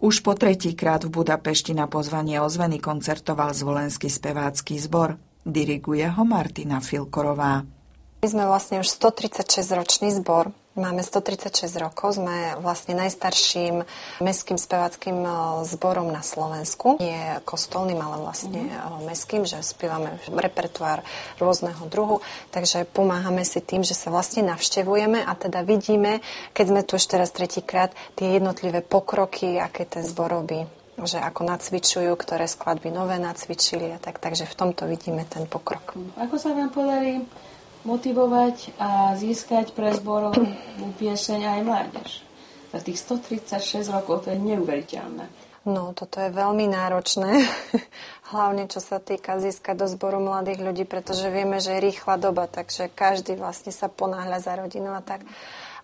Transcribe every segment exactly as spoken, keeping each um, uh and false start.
Už po tretíkrát v Budapešti na pozvanie ozveny koncertoval Zvolenský spevácky zbor. Diriguje ho Martina Filkorová. My sme vlastne už stotridsaťšesťročný zbor. Máme stotridsaťšesť rokov, sme vlastne najstarším mestským speváckým zborom na Slovensku. Nie kostolným, ale vlastne mm. mestským, že spievame repertoár rôzneho druhu. Takže pomáhame si tým, že sa vlastne navštevujeme a teda vidíme, keď sme tu ešte raz tretíkrát, tie jednotlivé pokroky, aké ten zbor robí. Že ako nacvičujú, ktoré skladby nové nacvičili a tak. Takže v tomto vidíme ten pokrok. Ako sa vám podarí motivovať a získať pre zborovú pieseň aj mládež? Za tých stotridsaťšesť rokov to je neuveriteľné. No, toto je veľmi náročné. Hlavne, čo sa týka získať do zboru mladých ľudí, pretože vieme, že je rýchla doba, takže každý vlastne sa ponáhľa za rodinou a tak.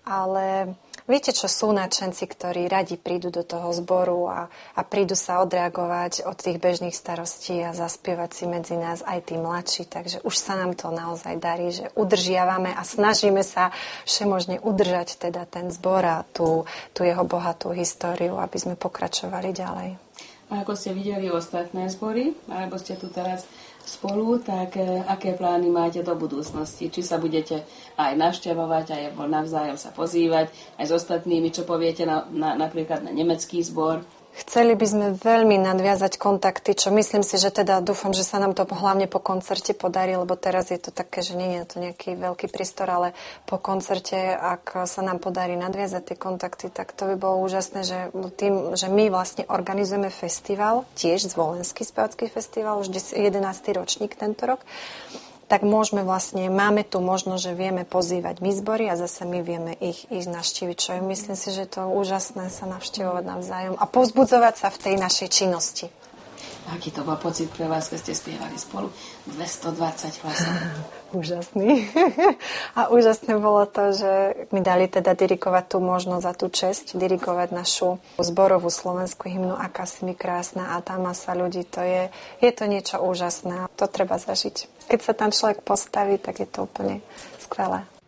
Ale viete, čo sú nadšenci, ktorí radi prídu do toho zboru a, a prídu sa odreagovať od tých bežných starostí a zaspievať si medzi nás aj tí mladší. Takže už sa nám to naozaj darí, že udržiavame a snažíme sa všemožne udržať teda ten zbor a tú, tú jeho bohatú históriu, aby sme pokračovali ďalej. A ako ste videli ostatné zbory, alebo ste tu teraz spolu, tak aké plány máte do budúcnosti? Či sa budete aj navštevovať, aj navzájom sa pozývať, aj s ostatnými, čo poviete na, na, napríklad na nemecký zbor? Chceli by sme veľmi nadviazať kontakty, čo myslím si, že teda dúfam, že sa nám to hlavne po koncerte podarí, lebo teraz je to také, že nie je to nejaký veľký priestor, ale po koncerte, ak sa nám podarí nadviazať tie kontakty, tak to by bolo úžasné, že tým, že my vlastne organizujeme festival, tiež Zvolenský spevácky festival, už jedenásty ročník tento rok, tak môžeme vlastne, máme tu možnosť, že vieme pozývať my zbory a zase my vieme ich, ich navštíviť, čo je, myslím si, že to je úžasné sa navštevovať navzájom a povzbudzovať sa v tej našej činnosti. Aký to bol pocit pre vás, keď ste spievali spolu dvestodvadsať hlasov? Úžasný. A úžasné bolo to, že mi dali teda dirigovať tú možnosť a tú česť, dirigovať našu zborovú slovenskú hymnu Aká si mi krásna a tá masa ľudí, to je, je to niečo úžasné. To treba zažiť. Keď sa tam človek postaví, tak je to úplne skvelé.